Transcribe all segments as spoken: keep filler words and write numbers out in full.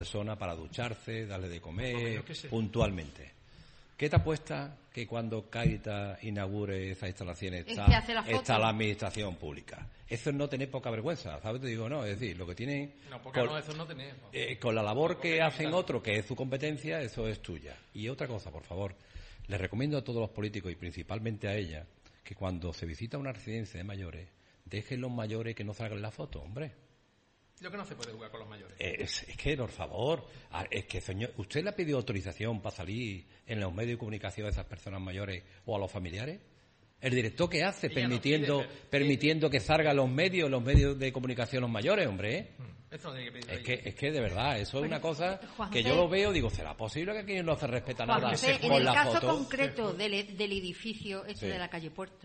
persona para ducharse, darle de comer, puntualmente. ¿Qué te apuesta que cuando Cáritas inaugure esas instalaciones está, la, está la administración pública? Eso es no tener poca vergüenza, ¿sabes? Te digo, no, es decir, lo que tienen... No, poca no, eso no tener. Eh, con la labor que hacen otros, que es su competencia, eso es tuya. Y otra cosa, por favor, les recomiendo a todos los políticos, y principalmente a ella, que cuando se visita una residencia de mayores, dejen los mayores que no salgan la foto, hombre. Lo que no se puede jugar con los mayores. Es, es que, por favor, es que, señor, ¿usted le ha pedido autorización para salir en los medios de comunicación a esas personas mayores o a los familiares? ¿El director qué hace Ella permitiendo pide, pero, permitiendo que salgan los medios, los medios de comunicación los mayores, hombre? ¿eh? Eso no tiene que pedir es, que, es que, de verdad, eso bueno, es una cosa Juan que José, yo lo veo, digo, ¿será posible que aquí no se respeta Juan nada José, con en el la caso foto? concreto del, del edificio este sí. de la calle Puerto,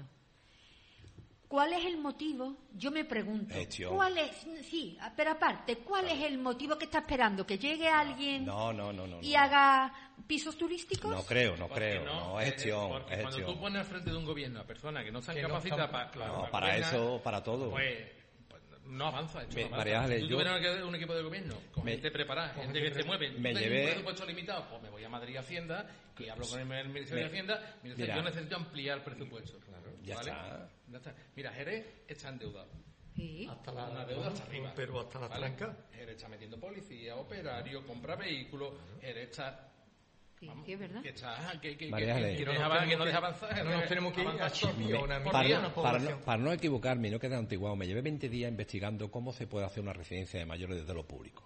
¿cuál es el motivo? Yo me pregunto, Gestión. ¿cuál es? Sí, pero aparte, ¿cuál claro. es el motivo que está esperando? ¿Que llegue alguien no, no, no, no, y no. haga pisos turísticos? No creo, no creo, no, no, es gestión. Porque es cuando gestión. tú pones al frente de un gobierno a personas que no están que capacitadas no para... Claro, no, para buena, eso, para todo. Pues, pues no avanza, hecho, me, no avanza. María Ángeles, si tú yo, tuvieras un equipo de gobierno con me, gente preparada, con gente que se mueve, me tú llevé, un presupuesto limitado, pues me voy a Madrid Hacienda y hablo con el Ministerio me, de Hacienda, mira, mira, yo necesito ampliar el presupuesto. Claro, ya, ¿vale? está. ya está. Mira, Jerez está endeudado. Sí. Hasta la, una deuda hasta arriba. Pero hasta la ¿vale? tranca. Jerez está metiendo policía, operario, compra vehículos, Jerez está... Sí, sí, es verdad. Que, está, que, que, María que, que, no que, que no deja avanzar. No nos tenemos que ir a Chipio, una para, no, para, no, para no equivocarme y no quedar antiguado, me llevé veinte días investigando cómo se puede hacer una residencia de mayores desde lo público.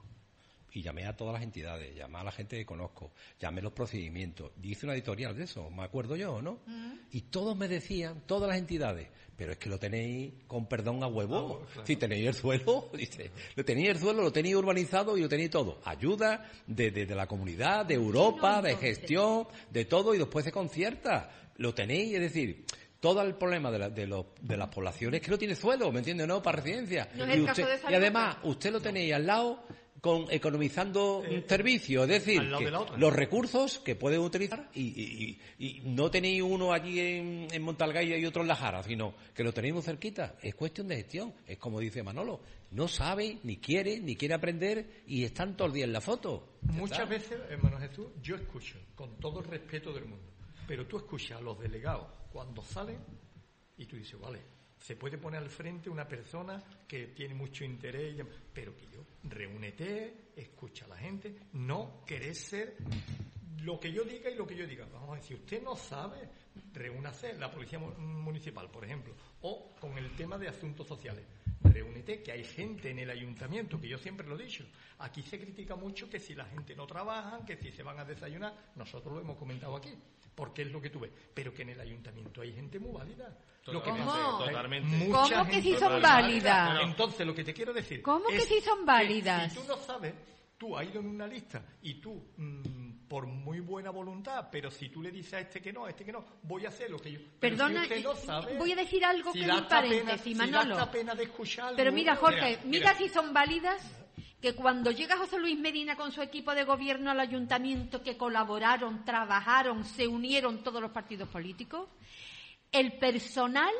Y llamé a todas las entidades, llamé a la gente que conozco, llamé los procedimientos, y hice una editorial de eso, me acuerdo yo, ¿no? Uh-huh. Y todos me decían, todas las entidades, pero es que lo tenéis, con perdón, a huevo. Ah, claro. Si tenéis el suelo, dice, lo tenéis el suelo, lo tenéis urbanizado y lo tenéis todo. Ayuda de, de, de la comunidad, de Europa, de gestión, de todo, y después se concierta. Lo tenéis, es decir... Todo el problema de, la, de, los, de las poblaciones es que no tiene suelo, ¿me entiende? No, para residencia. No y, usted, y además, usted lo tenéis al lado con economizando eh, servicios, es decir, que los recursos que pueden utilizar y, y, y, y no tenéis uno allí en, en Montalgaya y otro en La Jara, sino que lo tenéis muy cerquita. Es cuestión de gestión, es como dice Manolo, no sabe, ni quiere, ni quiere aprender y están todo el día en la foto. Muchas veces, hermano Jesús, yo escucho, con todo el respeto del mundo, pero tú escuchas a los delegados cuando salen y tú dices, vale, se puede poner al frente una persona que tiene mucho interés, pero que yo, reúnete, escucha a la gente, no querés ser lo que yo diga y lo que yo diga. Vamos a decir, usted no sabe, reúnase, la policía municipal, por ejemplo, o con el tema de asuntos sociales. Reúnete, que hay gente en el ayuntamiento, que yo siempre lo he dicho. Aquí se critica mucho que si la gente no trabaja, que si se van a desayunar, nosotros lo hemos comentado aquí, porque es lo que tú ves, pero que en el ayuntamiento hay gente muy válida. Lo que ¿Cómo? Totalmente. ¿Cómo que sí son válidas? Entonces, lo que te quiero decir... ¿Cómo que sí son válidas? Si tú no sabes, tú has ido en una lista y tú, mmm, por muy buena voluntad, pero si tú le dices a este que no, a este que no, voy a hacer lo que yo... Pero Perdona, si usted no sabe, voy a decir algo si que es un paréntesis, pena, Manolo. Si da pena de escuchar pero mira, Jorge, mira, mira, mira si son válidas... que cuando llega José Luis Medina con su equipo de gobierno al ayuntamiento, que colaboraron, trabajaron, se unieron todos los partidos políticos, el personal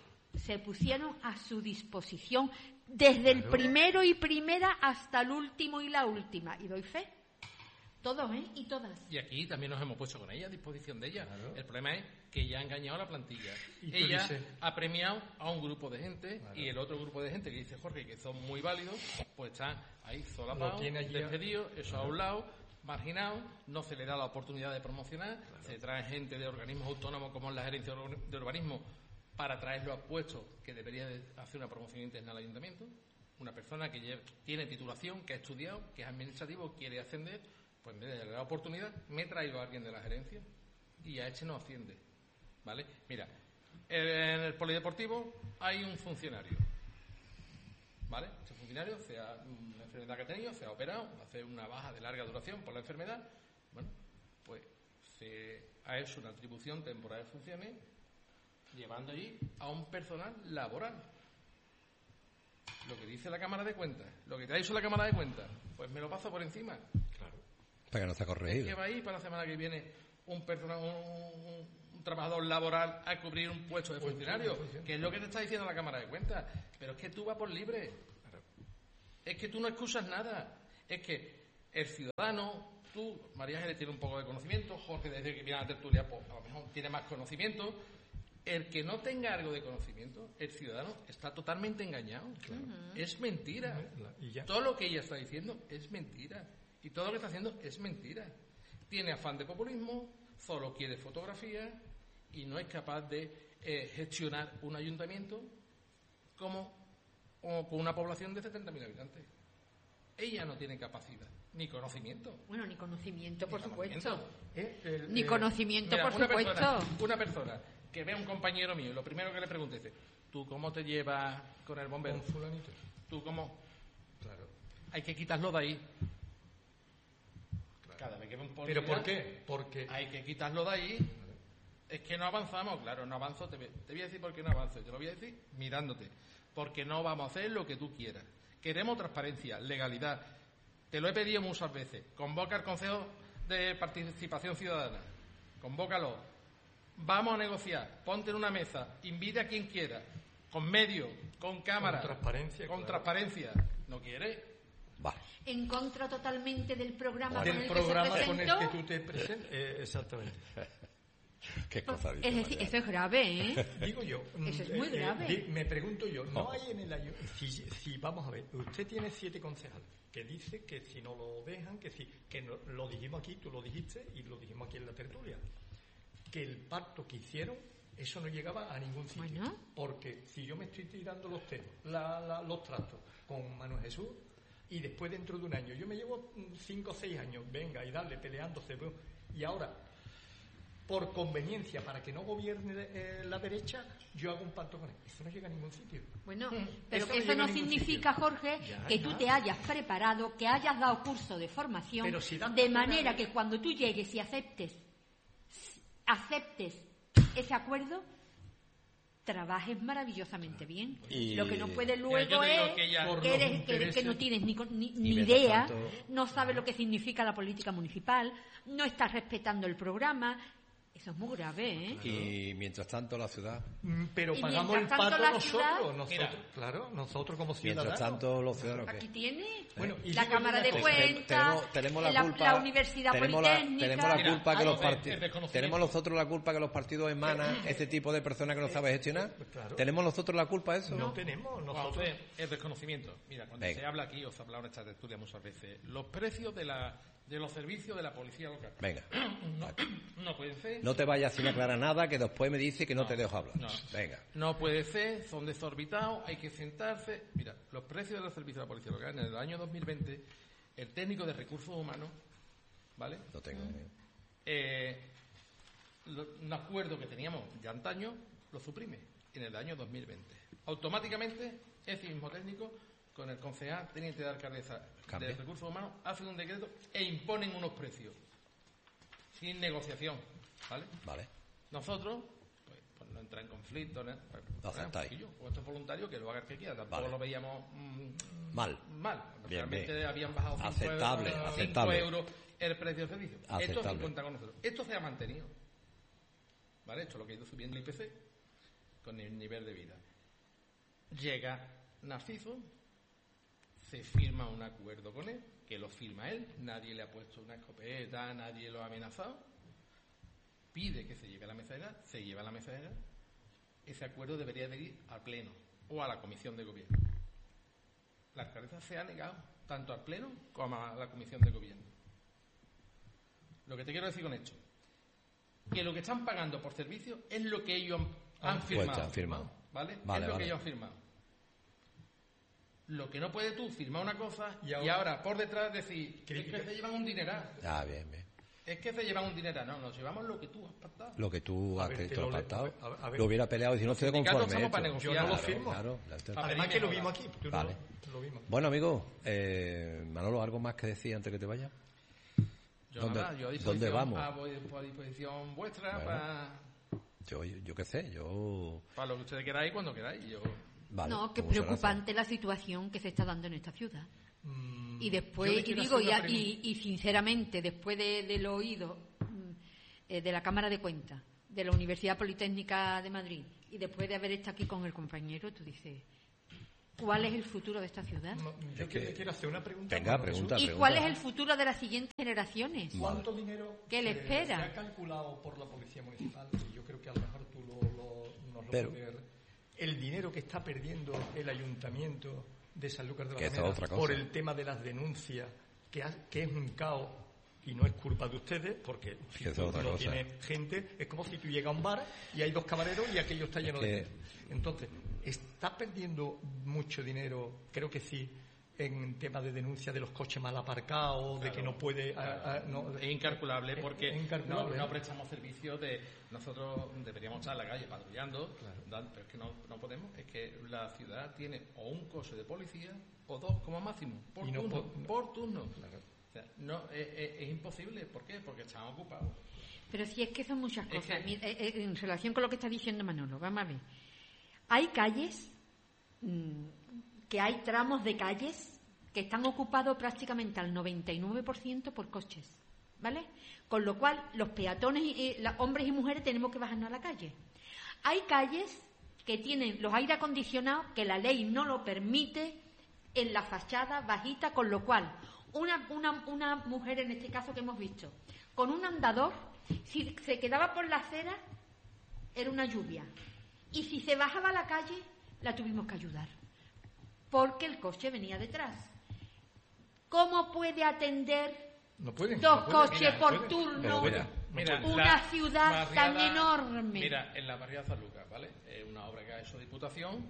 se pusieron a su disposición desde el primero y primera hasta el último y la última. Y doy fe. Todos, ¿eh? Y todas. Y aquí también nos hemos puesto con ella, a disposición de ella. Claro. El problema es que ella ha engañado a la plantilla. Ella dices... ha premiado a un grupo de gente, claro. Y el otro grupo de gente que dice Jorge que son muy válidos, pues están ahí solapados, despedidos, eso claro. A un lado, marginados, no se le da la oportunidad de promocionar, claro. Se trae gente de organismos autónomos como es la gerencia de urbanismo para traerlo a puestos que debería de hacer una promoción interna al ayuntamiento. Una persona que lleva, tiene titulación, que ha estudiado, que es administrativo, quiere ascender. Pues en vez de darle la oportunidad, me he traído a alguien de la gerencia y a este no asciende, ¿vale? Mira, en el polideportivo hay un funcionario, ¿vale? Ese funcionario, sea una enfermedad que ha tenido, se ha operado, hace una baja de larga duración por la enfermedad, bueno, pues se ha hecho una atribución temporal de funciones llevando allí a un personal laboral. Lo que dice la Cámara de Cuentas, lo que te ha dicho la Cámara de Cuentas, pues me lo paso por encima. Claro. Para que no está corregido. Es que va a ir para la semana que viene un personal, un, un, un trabajador laboral a cubrir un puesto de funcionario, que es lo que te está diciendo la Cámara de Cuentas. Pero es que tú vas por libre. Es que tú no excusas nada. Es que el ciudadano, tú, María Ángeles tiene un poco de conocimiento, Jorge desde que viene a la tertulia, pues a lo mejor tiene más conocimiento. El que no tenga algo de conocimiento, el ciudadano está totalmente engañado. Claro. Uh-huh. Es mentira. ¿Y ya? Todo lo que ella está diciendo es mentira. Y todo lo que está haciendo es mentira. Tiene afán de populismo, solo quiere fotografía y no es capaz de eh, gestionar un ayuntamiento como o con una población de setenta mil habitantes. Ella no tiene capacidad, ni conocimiento. Bueno, ni conocimiento, por ni supuesto. Conocimiento. ¿Eh? El, ni eh, conocimiento, mira, por una supuesto. Persona, una persona que ve a un compañero mío, lo primero que le pregunte es, ¿tú cómo te llevas con el bombero? Con fulanito. ¿Tú cómo? Claro. Hay que quitarlo de ahí. Claro. Cada vez que ve un policía... ¿Pero por qué? Porque... Hay que quitarlo de ahí. Claro. Es que no avanzamos. Claro, no avanzo. Te, te voy a decir por qué no avanzo. Te lo voy a decir mirándote. Porque no vamos a hacer lo que tú quieras. Queremos transparencia, legalidad. Te lo he pedido muchas veces. Convoca al Consejo de Participación Ciudadana. Convócalo. Vamos a negociar, ponte en una mesa, invite a quien quiera, con medios, con cámara, con transparencia. Con claro. transparencia. ¿No quiere? Vale. En contra totalmente del programa del con el programa que se con presentó. el que tú te presentas. Eh, exactamente. Qué cosa dice, es decir, eso es grave, ¿eh? Digo yo. Eso es muy eh, grave. Eh, me pregunto yo, ¿no hay en el año... Si, si vamos a ver, usted tiene siete concejales que dice que si no lo dejan, que si que no, lo dijimos aquí, tú lo dijiste y lo dijimos aquí en la tertulia, que el pacto que hicieron, eso no llegaba a ningún sitio. Bueno. Porque si yo me estoy tirando los temas, la, la, los trastos con Manuel Jesús, y después dentro de un año, yo me llevo cinco o seis años, venga, y darle, peleándose, y ahora, por conveniencia, para que no gobierne eh, la derecha, yo hago un pacto con él. Eso no llega a ningún sitio. Bueno, pero eso que no eso no sitio. significa, Jorge, ya, que ya. tú te hayas preparado, que hayas dado curso de formación, Si de manera una... que cuando tú llegues y aceptes aceptes ese acuerdo, trabajes maravillosamente bien. Y... Lo que no puede luego es que, ya... que, eres, que, que no tienes ni, ni, ni idea, tanto... no sabes lo que significa la política municipal, no estás respetando el programa. Eso es muy grave, ¿eh? Y mientras tanto la ciudad... Pero y pagamos el pato nosotros, ciudad... nosotros Mira, claro, nosotros como ciudadanos. Mientras tanto los ciudadanos... ¿qué? Aquí tiene bueno, y la Cámara de Cuentas, tenemos, tenemos la, la, culpa, la Universidad tenemos Politécnica... La, tenemos la culpa Mira, que los el, partidos... el tenemos nosotros la culpa que los partidos emanan este tipo de personas que no saben gestionar. Claro. ¿Tenemos nosotros la culpa de eso? No, no tenemos nosotros. El desconocimiento. Mira, cuando Venga. se habla aquí, os he hablado en esta tertulia muchas veces, los precios de la... de los servicios de la policía local. Venga. No, no puede ser. No te vayas sin aclarar nada, que después me dice que no, no te dejo hablar. No. Venga. No puede ser, son desorbitados, hay que sentarse. Mira, los precios de los servicios de la policía local en el año dos mil veinte, el técnico de recursos humanos, ¿vale? Lo tengo. Eh, lo, un acuerdo que teníamos de antaño lo suprime en el año dos mil veinte. Automáticamente, ese mismo técnico, con el concejal teniente de alcaldesa de recursos humanos, hacen un decreto e imponen unos precios sin negociación, ¿vale? Vale. Nosotros pues, pues no entra en conflicto, ¿no? Pues, lo aceptáis. O esto es voluntario, que lo haga el que quiera. Tampoco vale. lo veíamos mmm, mal. Mal. Bien, realmente bien. habían bajado cinco aceptable, euros, aceptable. cinco euros el precio del servicio. Aceptable. Esto se cuenta con nosotros. Esto se ha mantenido, ¿vale? Esto es lo que ha ido subiendo el I P C con el nivel de vida. Llega Narciso, se firma un acuerdo con él, que lo firma él, nadie le ha puesto una escopeta, nadie lo ha amenazado, pide que se lleve a la mesa de edad, se lleva a la mesa de edad, ese acuerdo debería de ir al Pleno o a la Comisión de Gobierno. La alcaldesa se ha negado tanto al Pleno como a la Comisión de Gobierno. Lo que te quiero decir con esto, que lo que están pagando por servicio es lo que ellos han, han firmado, pues han firmado. ¿vale? Vale, es lo vale. que ellos han firmado. Lo que no puedes tú firmar una cosa y ahora, y ahora por detrás decir que es que se llevan un dineral. Ah, bien, bien. Es que se llevan un dineral. No, nos llevamos lo que tú has pactado. Lo que tú A has ver, que que tú has lo le- pactado. a ver, a ver. Lo hubiera peleado y si no estoy sindicatos conforme. estamos para esto. negociar. Yo no lo Claro, firmo. claro, claro. Además que lo vimos aquí. Tú no Vale. lo, lo vimos. Bueno, amigo, eh, Manolo, ¿algo más que decir antes que te vayas? Yo ¿Dónde- nada, yo a dónde disposición- vamos? A, a disposición vuestra Bueno. para, Yo, yo qué sé, yo... para lo que ustedes queráis cuando queráis. Yo... Vale, no, que es muchas preocupante la situación que se está dando en esta ciudad. Mm, Y yo después, le y quiero digo, hacer y, una a- y, y sinceramente, después de, de lo oído mm, eh, de la Cámara de Cuentas, de la Universidad Politécnica de Madrid, y después de haber estado aquí con el compañero, tú dices, ¿cuál es el futuro de esta ciudad? No, yo que, quiero hacer una pregunta. Venga, pregunta, ¿Y pregunta. cuál es el futuro de las siguientes generaciones? ¿Cuánto dinero ¿Qué le espera? se ha calculado por la Policía Municipal? Y yo creo que a lo mejor tú lo, lo, nos lo Pero, puedes... El dinero que está perdiendo el Ayuntamiento de Sanlúcar de la que Mañana otra cosa. por el tema de las denuncias, que, ha, que es un caos, y no es culpa de ustedes, porque si tú otra no cosa. tienes gente, es como si tú llegas a un bar y hay dos camareros y aquello está lleno es que... de gente. Entonces, ¿está perdiendo mucho dinero? Creo que sí, en tema de denuncia de los coches mal aparcados, claro, de que no puede... Claro. A, a, no, es incalculable porque es incalculable. No, no prestamos servicio de... Nosotros deberíamos estar en la calle patrullando, claro, pero es que no, no podemos. Es que la ciudad tiene o un coche de policía o dos como máximo, por no turno. po- por turno. Claro. O sea, no, es, es, es imposible. ¿Por qué? Porque están ocupados. Pero si es que son muchas Es cosas. que- Mira, eh, eh, en relación con lo que está diciendo Manolo, vamos a ver. Hay calles, mmm, que hay tramos de calles que están ocupados prácticamente al noventa y nueve por ciento por coches, ¿vale? Con lo cual, los peatones, y, los hombres y mujeres, tenemos que bajarnos a la calle. Hay calles que tienen los aire acondicionados, que la ley no lo permite, en la fachada bajita, con lo cual, una, una, una mujer, en este caso que hemos visto, con un andador, si se quedaba por la acera, era una lluvia. Y si se bajaba a la calle, la tuvimos que ayudar, porque el coche venía detrás. ¿Cómo puede atender No pueden, dos no pueden. coches Mira, por pueden. turno Pero Mira, una la ciudad tan barriada- enorme? Mira, en la barriada San Lucas, ¿vale? Es una obra que ha hecho Diputación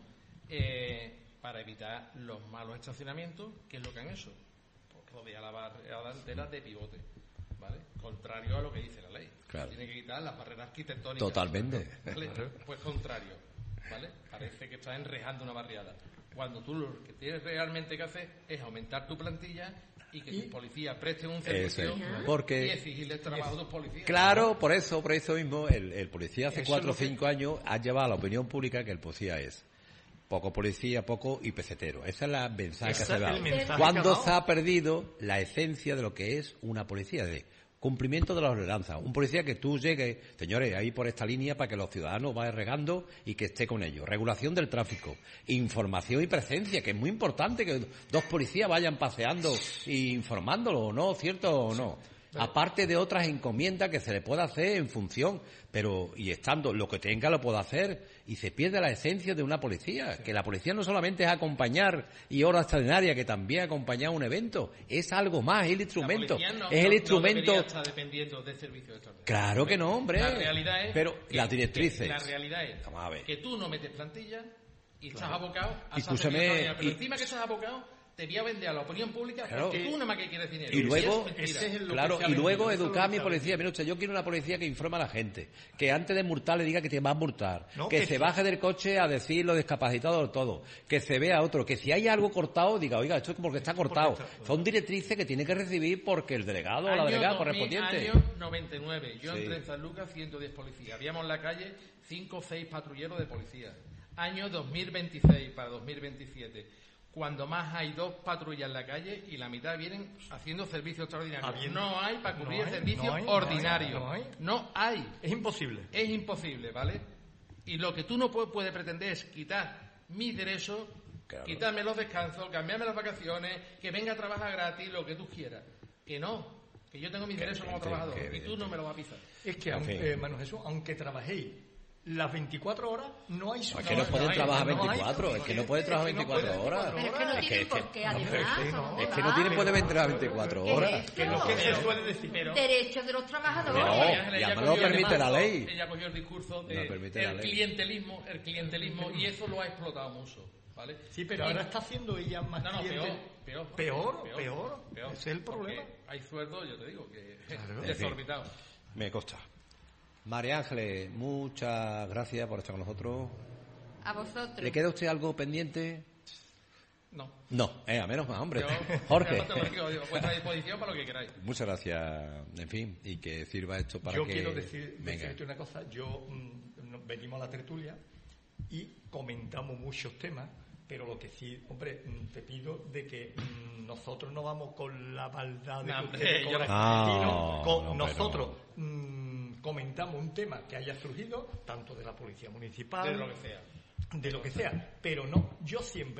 eh, para evitar los malos estacionamientos. ¿Qué es lo que han hecho? Pues rodea la barriada entera de pivote, ¿vale? Contrario a lo que dice la ley. Claro. Tiene que quitar las barreras arquitectónicas. Totalmente. ¿Vale? Pues contrario, ¿vale? Parece que está enrejando una barriada. Cuando tú lo que tienes realmente que hacer es aumentar tu plantilla y que tus policías presten un servicio Eso es. Porque- y exigirles trabajo a tus policías. Claro, por eso, por eso mismo, el, el policía hace Eso cuatro o es lo que- cinco años ha llevado a la opinión pública que el policía es poco policía, poco y pesetero. Esa es la mensaje que Ese se ha es dado. el mensaje Cuando que ha dado. se ha perdido la esencia de lo que es una policía, de cumplimiento de la ordenanza. Un policía que tú llegues, señores, ahí por esta línea para que los ciudadanos vayan regando y que esté con ellos. Regulación del tráfico, información y presencia, que es muy importante que dos policías vayan paseando e informándolo, ¿no? ¿Cierto o no? Aparte de otras encomiendas que se le puede hacer en función, pero y estando lo que tenga lo puede hacer y se pierde la esencia de una policía, que la policía no solamente es acompañar y hora extraordinaria, que también acompañar un evento, es algo más, es el instrumento, La policía no- es el no- instrumento. No debería estar dependiendo de servicios extraordinarios. Claro que no, hombre. La realidad es pero que- las directrices. que la realidad es Vamos a ver. que tú no metes plantilla y estás abocado a Y esa escúchame, servicio extraordinario, pero y- encima que estás abocado te voy a vender a la opinión pública Claro. porque tú nada más que quieres dinero. Y luego, es mentira. ese es el- lo claro, que se ha y luego vendido, eso es lo educar a que mi se ha policía. Mira usted, yo quiero una policía que informe a la gente, que antes de multar le diga que te va a multar, No, que, que se sí. baje del coche a decir los discapacitados todo, que se vea otro, que si hay algo cortado diga, oiga, esto es porque está cortado. está- Son directrices que tiene que recibir porque el delegado o la Año delegada dos mil, correspondiente. Año noventa y nueve. Yo Sí. entré en San Lucas, ciento diez policías. Habíamos en la calle cinco o seis patrulleros de policía. Año dos mil veintiséis para dos mil veintisiete. Cuando más hay dos patrullas en la calle y la mitad vienen haciendo servicio extraordinario. Habiendo- No hay para cubrir no el hay, servicio no hay, no hay, ordinario. no hay. No hay. Es imposible. Es imposible, ¿vale? Y lo que tú no puedes, puedes pretender es quitar mis derechos, Claro. quitarme los descansos, cambiarme las vacaciones, que venga a trabajar gratis, lo que tú quieras. Que no, que yo tengo mis Que derechos como evidente, trabajador que y tú no me los vas a pisar. Es que, En aunque, fin. eh, Manu Jesús, aunque trabajéis las veinticuatro horas, no hay Es sueldo. que no pueden hay, trabajar no hay, veinticuatro, es que no pueden trabajar es que no veinticuatro pueden horas. Pero es que no Es que- tienen es que- por qué, no, además. pero es que no, por Es que favor. no tienen por qué entrar veinticuatro ¿Qué horas. es Que lo que se suele decir. Pero, Derechos de los trabajadores. No, Ella ya me cogió lo el permite discurso- la ley. Ella cogió el discurso No de permite la el ley. clientelismo, el clientelismo, y eso lo ha explotado mucho, ¿vale? Sí, pero Y- ahora está haciendo ella más No, no, cliente. peor, peor. Peor, peor. peor. Ese es el Porque problema. hay sueldos, yo te digo, que Claro. desorbitados. Me consta. María Ángeles, muchas gracias por estar con nosotros. A vosotros. ¿Le queda a usted algo pendiente? No. No, eh, a menos más, hombre. Yo, Jorge. yo te lo digo, digo, a vuestra disposición para lo que queráis. Muchas gracias, en fin, y que sirva esto para yo que... quiero decir, Venga. decirte una cosa. Yo mm, nos venimos a la tertulia y comentamos muchos temas, pero lo que sí, hombre, mm, te pido de que mm, nosotros no vamos con la maldad de No, que hombre, ustedes yo cobran, no- sino No, con hombre, nosotros mm, comentamos un tema que haya surgido, tanto de la Policía Municipal, De lo que sea. de lo que sea, pero no, yo siempre,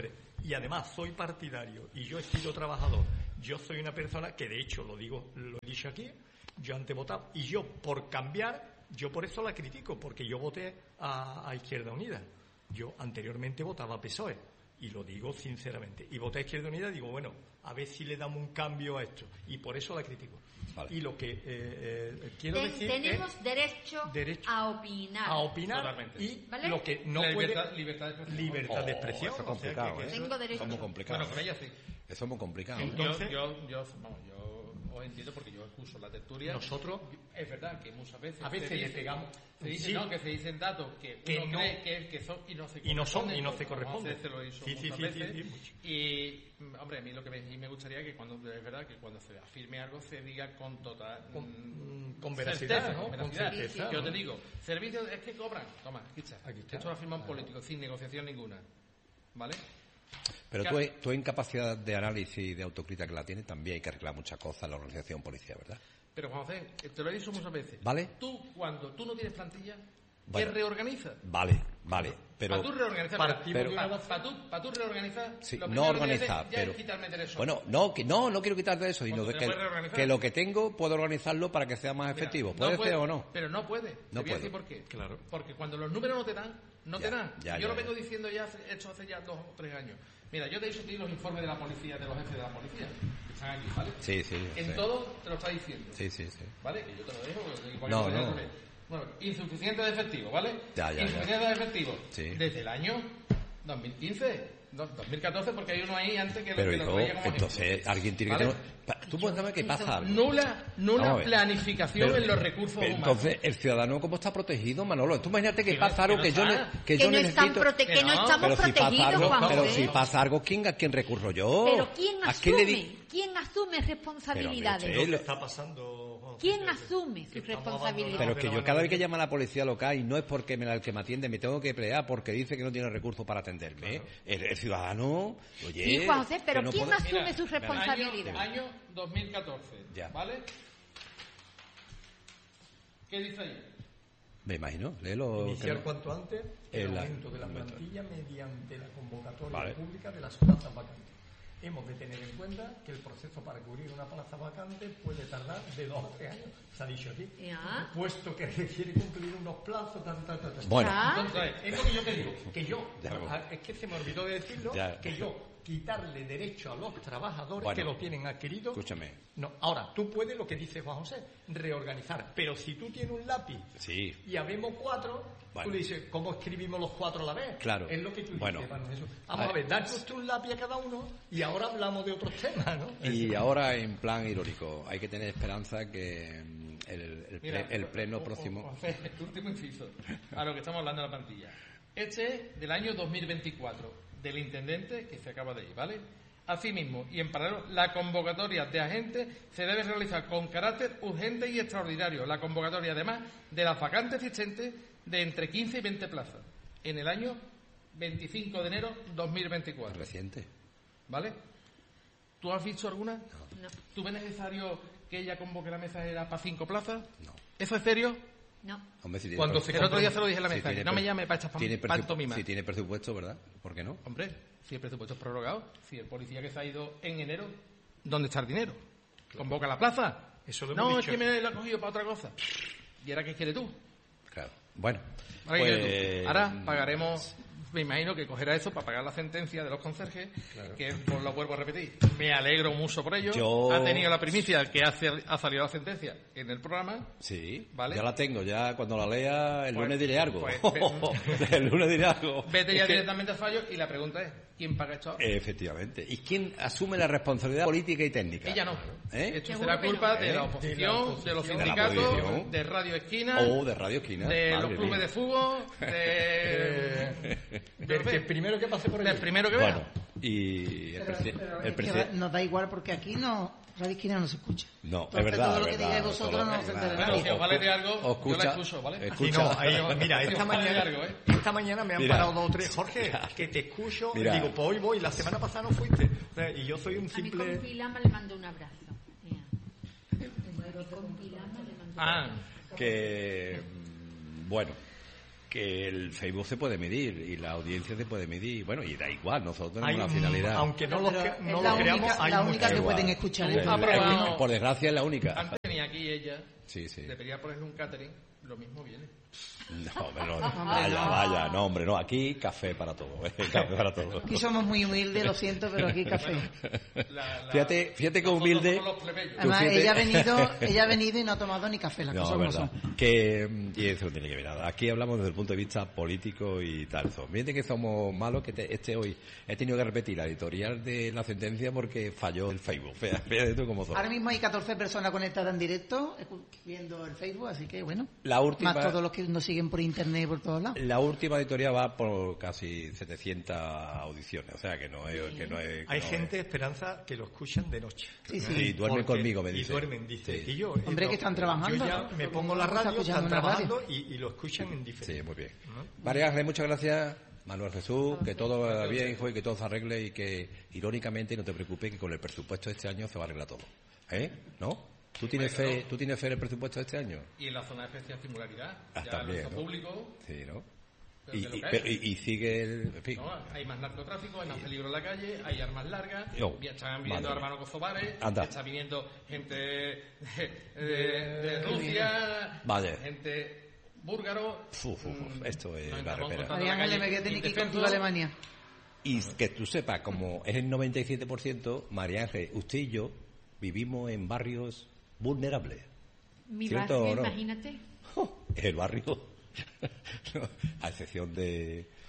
y además soy partidario y yo he sido trabajador, yo soy una persona que de hecho lo digo, lo he dicho aquí, yo antes votaba y yo por cambiar, yo por eso la critico, porque yo voté a, a Izquierda Unida. Yo anteriormente votaba a P S O E y lo digo sinceramente, y voté a Izquierda Unida y digo, bueno, a ver si le damos un cambio a esto, y por eso la critico. Vale. Y lo que eh, eh, quiero Ten, decir tenemos es derecho, derecho a opinar a opinar Totalmente. y ¿vale? lo que no la libertad, puede libertad de expresión, libertad oh, de expresión, eso es o sea, complicado, que, que ¿eh? tengo derecho. Eso es muy complicado. bueno, con ella sí. Eso es muy complicado. ¿eh? Entonces- yo, yo, yo, vamos, yo os entiendo porque yo escucho la tertulia. nosotros Es verdad que muchas veces a veces se le dice- pegamos se dice, sí, no, que se dicen datos que, que uno no- cree que, que son y no se y no son corresponden, y no pues, se como corresponden. se lo hizo Sí, sí, muchas sí, veces. sí, sí, mucho. Y mm, hombre, a mí lo que me, y me gustaría que cuando es verdad que cuando se afirme algo se diga con total Con- mm, con veracidad, certeza, ¿no? con Con veracidad. certeza, Yo ¿no? te digo, servicios es que cobran, toma, aquí está. Aquí está. Esto lo afirma un Claro. político sin negociación ninguna, ¿vale? Pero Claro. tú, tú en capacidad de análisis y de autocrítica que la tienes, también hay que arreglar muchas cosas en la organización policial, ¿verdad? Pero Juan José, te lo he dicho muchas veces. ¿Vale? Tú, cuando tú no tienes plantilla, Bueno. ¿qué reorganizas? Vale, vale. Pero, Para tú reorganizar, Partimos pero- de una para, base- tú, para tú reorganizar, sí, lo no primero que tienes organizar, ya pero... es quitarme derecho. Bueno, no, que, no, no quiero quitarte eso, sino Pues de te que, puedes reorganizar. que lo que tengo puedo organizarlo para que sea más Mira, efectivo. no ¿Puede puede, ser o no? Pero no puede. Te No voy a decir puedo. por qué. Claro. Porque cuando los números no te dan, no Ya, te dan. ya, yo ya, lo vengo ya. diciendo ya, hace- hecho hace ya dos o tres años. Mira, yo te he dicho a ti los informes de la policía, de los jefes de la policía, que están aquí, ¿vale? Sí, sí. En sí. todo te lo está diciendo. Sí, sí, sí. ¿Vale? Que yo te lo dejo. porque igual No, que te lo no. dejo. Bueno, insuficiente de efectivo, ¿vale? Ya, ya, ya. insuficiente de efectivo. Sí. Desde el año dos mil quince, no, dos mil catorce, porque hay uno ahí antes que lo Pero que lo hijo, veía como entonces ejemplo. alguien tiene ¿Vale? que tener... Pa- Tú cuéntame qué pasa algo. Nula, nula Vamos a ver. planificación Pero- en los recursos pero humanos. entonces, ¿el ciudadano cómo está protegido, Manolo? Tú imagínate que Que no- pasa algo que que, no yo, está. ne- que que yo no, están necesito... prote- que Que no no, estamos Pero si pasa protegidos, algo, Juan pero José. si pasa algo, ¿quién, ¿a quién recurro yo? Pero ¿quién ¿A quién le asume? di- ¿Quién asume responsabilidades? Pero, lo hombre, que está pasando, Juan ¿Quién José, asume que sus estamos responsabilidades? Pero abandonados que de yo la cada mano vez que de- llama a la policía local y no es porque me, el que me atiende me tengo que pelear porque dice que no tiene recursos para atenderme. El, el ciudadano, oye... Sí, Juan José, pero que no ¿quién puede- asume Mira, sus Año, responsabilidades? año dos mil catorce, Ya. ¿vale? ¿Qué dice ahí? Me imagino, léelo. Iniciar que no- cuanto antes el El- aumento de la aumento. plantilla mediante la convocatoria Vale. pública de las plazas vacantes. Hemos de tener en cuenta que el proceso para cubrir una plaza vacante puede tardar de dos a tres años. Se ha dicho aquí. Ya. Puesto que requiere cumplir unos plazos, tan, tan, tan, tan. Bueno, Ah. Entonces, es lo que yo te digo, que yo, Ya, bueno. ah, es que se me olvidó de decirlo, Ya. que yo quitarle derecho a los trabajadores Bueno. que lo tienen adquirido. escúchame. No, ahora, tú puedes, lo que dice Juan José, reorganizar, pero si tú tienes un lápiz Sí. y habemos cuatro, Bueno. tú le dices, ¿cómo escribimos los cuatro a la vez? Claro. Es lo que tú Bueno. dices, Juan Jesús. Vamos A a ver. ver, dale usted un lápiz a cada uno y ahora hablamos de otros temas, ¿no? Y ahora, en plan irónico, hay que tener esperanza que mm, el, el, Mira, ple- el pleno o- o- próximo... o hacer el último inciso a lo que estamos hablando de la plantilla. Este es del año dos mil veinticuatro, del intendente que se acaba de ir, ¿vale? Asimismo, y en paralelo, la convocatoria de agentes se debe realizar con carácter urgente y extraordinario. La convocatoria, además, de las vacantes existentes de entre quince y veinte plazas en el año veinticinco de enero dos mil veinticuatro, Reciente. ¿vale? ¿Tú has visto alguna? No. ¿Tú ves necesario que ella convoque la mesa era para cinco plazas? No. ¿Eso es serio? No. Hombre, si tiene Cuando pre- se El otro día se lo dije en la si mesa. tiene No me pre- llame para estas tiene presu- pantomimas. Si tiene presupuesto, ¿verdad? ¿Por qué no? Hombre, si el presupuesto es prorrogado, si el policía que se ha ido en enero, ¿dónde está el dinero? ¿Convoca la plaza? Eso lo hemos No, dicho. es que me lo ha cogido para otra cosa. ¿Y ahora qué quieres tú? Claro. Bueno, ¿Ahora, qué quieres pues... tú? Ahora pagaremos, me imagino que cogerá eso para pagar la sentencia de los conserjes, que por lo vuelvo a repetir. Me alegro mucho por ello. Yo- Ha tenido la primicia que ha, ha salido la sentencia en el programa. Sí, Vale. ya la tengo, ya cuando la lea el Pues- lunes diré algo. pues, el lunes diré algo. Vete ya Es que- directamente al fallo y la pregunta es, ¿quién paga esto ahora? Efectivamente. ¿Y quién asume la responsabilidad política y técnica? Ella no. ¿Eh? Esto Seguro será que culpa no. de, ¿Eh? la oposición, De la oposición. de los De la sindicatos, oposición. de Radio Esquina, O de Radio Esquina. de Madre los clubes mía. de fútbol, de... Del que primero que pase por del allí. primero que Bueno, vea. y el, Pero- presi- pero el es que presi- va- nos da igual porque aquí no, Radio Esquina no se escucha. No, es Entonces, verdad. todo lo es que verdad, digáis vosotros todo- no es se verdad. enterará. Bueno, si os vale de O- algo, yo la escucha- escucho, ¿vale? Aquí Escucha, no, ahí- mira, esta Vale de mañana, algo, ¿eh? esta mañana me han Mira. parado dos o tres. Jorge, que te escucho. Mira. Digo, pues hoy voy. La semana pasada no fuiste. O sea, y yo soy un A mi simple. compilama le mando un abrazo. Mira. A mi compilama le mando un Ah, abrazo. que mm, bueno, que el Facebook se puede medir y la audiencia se puede medir. Bueno, y da igual, nosotros tenemos Hay la un- finalidad. Aunque no lo, Pero que- es no la lo única- creamos, hay la mucha única que igual. pueden escuchar Eh, esto. Ah, pero eh, vamos. por desgracia es la única. Antes venía aquí ella, Sí, sí. debería ponerle un catering, lo mismo viene. No, hombre, no, vaya, vaya, no, hombre, no, aquí café para todo, eh, café para todo. Aquí somos muy humildes, lo siento, pero aquí café. La- la- Fíjate, fíjate que nosotros humilde. somos los plebeyos. Además, fíjate- ella ha venido, ella ha venido y no ha tomado ni café, las No, cosas como verdad. son. Que, y eso no tiene que ver nada. Aquí hablamos desde el punto de vista político y tal. Fíjate que somos malos, que te- este hoy he tenido que repetir la editorial de la sentencia porque falló el Facebook. Fíjate, fíjate tú cómo son. Ahora mismo hay catorce personas conectadas en directo, escu- viendo el Facebook, así que bueno. La última, Más todos los que nos siguen por internet y por todos lados. la última editorial va por casi setecientas audiciones, o sea que no es... Que no es que Hay no gente, Esperanza, que lo escuchan de noche. Sí, sí. es. Sí, duermen Porque- conmigo, me dice. Y duermen, dice. Sí. Y yo, Hombre, eh, que están trabajando, Yo ya ¿no? me Todo pongo el la mundo está radio, escuchando están una radio. trabajando y, y lo escuchan en diferente. Sí, muy bien. ¿No? María Ángeles, muchas gracias. Manuel Jesús, que todo vaya bien, hijo, y que todo se arregle y que, irónicamente, no te preocupes, que con el presupuesto de este año se va a arreglar todo. ¿Eh? ¿No? ¿Tú tienes Hombre, fe, no. ¿tú tienes fe en el presupuesto de este año? Y en la zona de especial singularidad, Ah, ya también, lo hizo ¿no? público, Sí, ¿no? pero Y, que lo y- que hay. pero- y- y sigue el... En fin. No, hay más narcotráfico, hay más peligro en la calle, hay armas largas, Yo, ya están viniendo madre mía. hermanos kosovares, Anda. está viniendo gente de, de- de Rusia, Vale. gente búlgaro. Uf, uf, uf, mm, esto es nos la estamos repera. encontrando María en la Ángeles, me calle quedé tener que ir indefensos. contigo a Alemania. Y que tú sepas, como es el noventa y siete por ciento, María Ángeles, usted y yo vivimos en barrios vulnerables. Mi ¿Cierto barrio, o no? imagínate. Es el barrio, No, a excepción de,